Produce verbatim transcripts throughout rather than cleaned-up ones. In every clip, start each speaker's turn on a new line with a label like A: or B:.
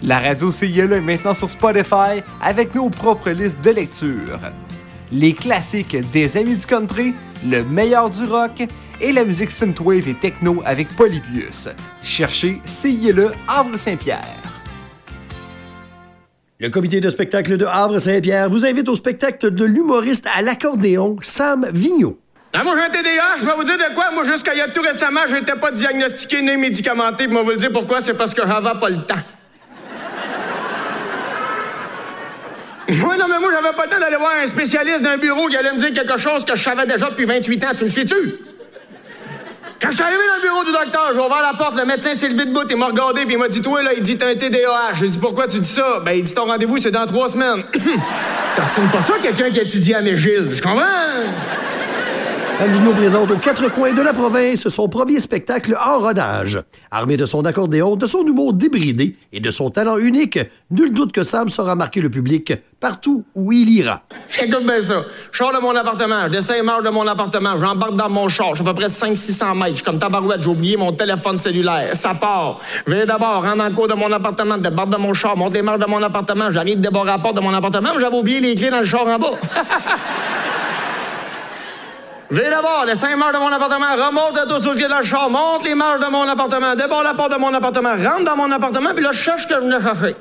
A: La radio C I L E est maintenant sur Spotify avec nos propres listes de lecture. Les classiques des amis du country, le meilleur du rock et la musique synthwave et techno avec Polybius. Cherchez C I L E Havre-Saint-Pierre.
B: Le comité de spectacle de Havre-Saint-Pierre vous invite au spectacle de l'humoriste à l'accordéon Sam Vigneault.
C: Ah, moi, j'ai un T D A H, je vais vous dire de quoi. Moi, jusqu'à il y a tout récemment, j'étais pas diagnostiqué ni médicamenté. Puis, moi, vous le dire pourquoi. C'est parce que j'avais pas le temps. Oui, non, mais moi, j'avais pas le temps d'aller voir un spécialiste d'un bureau qui allait me dire quelque chose que je savais déjà depuis vingt-huit ans. Tu me suis-tu? Quand je suis arrivé dans le bureau du docteur, j'ai ouvert la porte, le médecin s'est levé debout, il m'a regardé, puis il m'a dit, toi, là, il dit, t'as un T D A H. J'ai dit, pourquoi tu dis ça? Ben, il dit, ton rendez-vous, c'est dans trois semaines. T'estimes pas ça, quelqu'un qui étudie à McGill? Tu comprends?
B: Sam Vigneault présente aux quatre coins de la province son premier spectacle en rodage. Armé de son accordéon, de son humour débridé et de son talent unique, nul doute que Sam saura marquer le public partout où il ira.
C: Écoute bien ça. Je sors de mon appartement, je descends les marches de mon appartement, j'embarque dans mon char, je suis à peu près cinq cents à six cents mètres, je suis comme tabarouette, j'ai oublié mon téléphone cellulaire. Ça part. Je vais d'abord rentrer dans le cours de mon appartement, débarque de mon char, monte les marches de mon appartement, j'arrive de débarrer la porte de mon appartement, mais j'avais oublié les clés dans le char en bas. Je vais d'abord, descends les marches de mon appartement, remonte le dos sur le pied dans le char, monte les marches de mon appartement, débarre la porte de mon appartement, rentre dans mon appartement, puis là, je cherche ce que je venais chercher.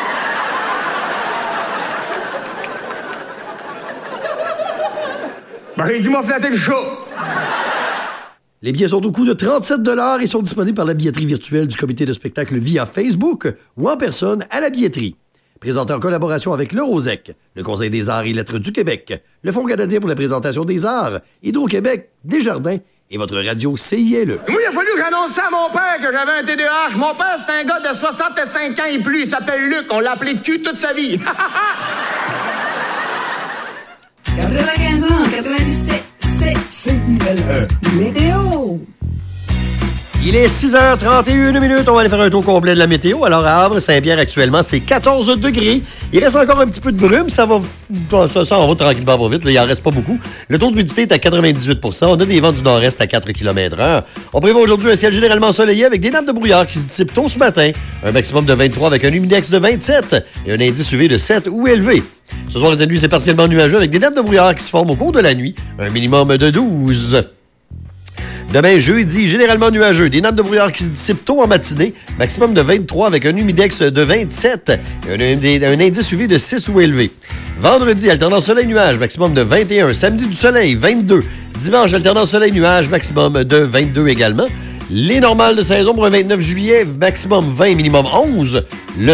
C: Ben, il dit, m'a flatté le chat.
B: Les billets sont au coût de trente-sept dollars et sont disponibles par la billetterie virtuelle du comité de spectacle via Facebook ou en personne à la billetterie. Présenté en collaboration avec le Rosec, le Conseil des arts et lettres du Québec, le Fonds canadien pour la présentation des arts, Hydro-Québec, Desjardins et votre radio C I L E.
C: Oui, il a fallu que j'annonce ça à mon père que j'avais un T D A H. Mon père, c'est un gars de soixante-cinq ans et plus. Il s'appelle Luc. On l'a appelé cul toute sa vie.
D: quatre-vingt-quinze ans, quatre-vingt-dix-sept, c'est C I L E. Météo.
B: Il est six heures trente et une minutes. On va aller faire un tour complet de la météo. Alors, à Havre-Saint-Pierre, actuellement, c'est quatorze degrés. Il reste encore un petit peu de brume. Ça va, ça, ça on va tranquillement, pas vite. Là, il en reste pas beaucoup. Le taux d'humidité est à quatre-vingt-dix-huit pour cent. On a des vents du nord-est à quatre kilomètres heure. On prévoit aujourd'hui un ciel généralement ensoleillé avec des nappes de brouillard qui se dissipent tôt ce matin. Un maximum de vingt-trois avec un humidex de vingt-sept et un indice U V de sept ou élevé. Ce soir et cette nuit, c'est partiellement nuageux avec des nappes de brouillard qui se forment au cours de la nuit. Un minimum de douze. Demain, jeudi, généralement nuageux. Des nappes de brouillard qui se dissipent tôt en matinée. Maximum de vingt-trois avec un humidex de vingt-sept et un, un indice U V de six ou élevé. Vendredi, alternance soleil-nuage, maximum de vingt et un. Samedi, du soleil, vingt-deux. Dimanche, alternance soleil-nuage, maximum de vingt-deux également. Les normales de saison pour un vingt-neuf juillet, maximum vingt, minimum onze. Le